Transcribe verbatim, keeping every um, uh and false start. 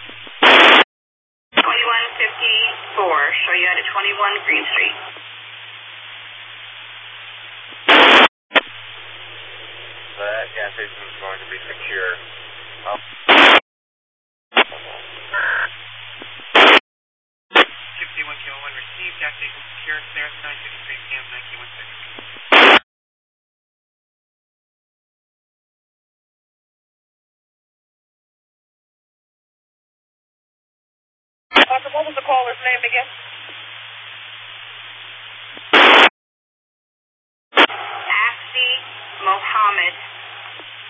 twenty-one fifty-four, show you out at twenty-one Green Street. That gas station is going to be secure. Oh. fifty-one kilo one received, gas station secure, clear at nine fifty-three p m, nineteen one six. Doctor, what was the caller's name again?